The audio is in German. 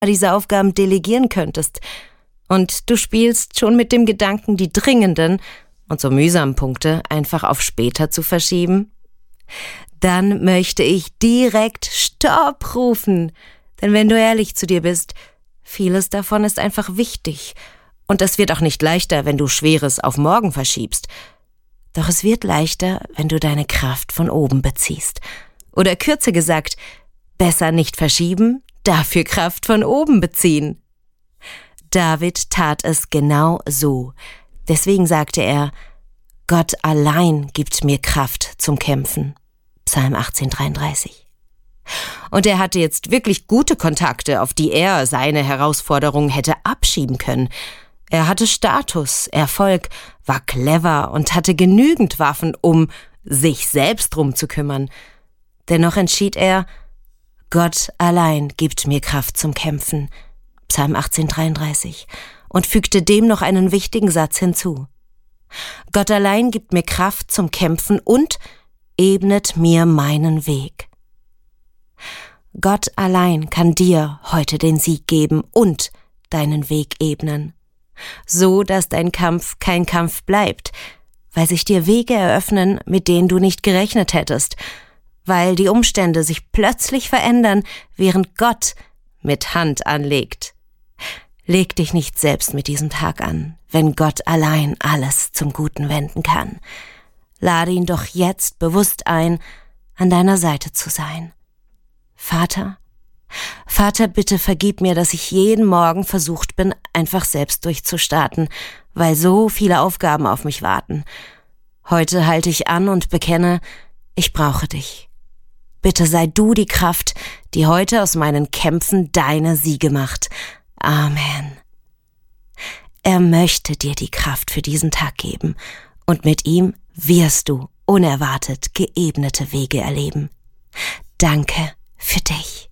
diese Aufgaben delegieren könntest und du spielst schon mit dem Gedanken, die dringenden und so mühsamen Punkte einfach auf später zu verschieben, dann möchte ich direkt Stopp rufen. Denn wenn du ehrlich zu dir bist, vieles davon ist einfach wichtig. Und es wird auch nicht leichter, wenn du Schweres auf morgen verschiebst. Doch es wird leichter, wenn du deine Kraft von oben beziehst. Oder kürzer gesagt, besser nicht verschieben, dafür Kraft von oben beziehen. David tat es genau so. Deswegen sagte er, Gott allein gibt mir Kraft zum Kämpfen. Psalm 18,33. Und er hatte jetzt wirklich gute Kontakte, auf die er seine Herausforderungen hätte abschieben können. Er hatte Status, Erfolg, war clever und hatte genügend Waffen, um sich selbst drum zu kümmern. Dennoch entschied er, Gott allein gibt mir Kraft zum Kämpfen. Psalm 18,33. Und fügte dem noch einen wichtigen Satz hinzu. Gott allein gibt mir Kraft zum Kämpfen und ebnet mir meinen Weg. Gott allein kann dir heute den Sieg geben und deinen Weg ebnen, so dass dein Kampf kein Kampf bleibt, weil sich dir Wege eröffnen, mit denen du nicht gerechnet hättest, weil die Umstände sich plötzlich verändern, während Gott mit Hand anlegt. Leg dich nicht selbst mit diesem Tag an, wenn Gott allein alles zum Guten wenden kann. Lade ihn doch jetzt bewusst ein, an deiner Seite zu sein. Vater, bitte vergib mir, dass ich jeden Morgen versucht bin, einfach selbst durchzustarten, weil so viele Aufgaben auf mich warten. Heute halte ich an und bekenne, ich brauche dich. Bitte sei du die Kraft, die heute aus meinen Kämpfen deine Siege macht. Amen. Er möchte dir die Kraft für diesen Tag geben und mit ihm wirst du unerwartet geebnete Wege erleben. Danke für dich.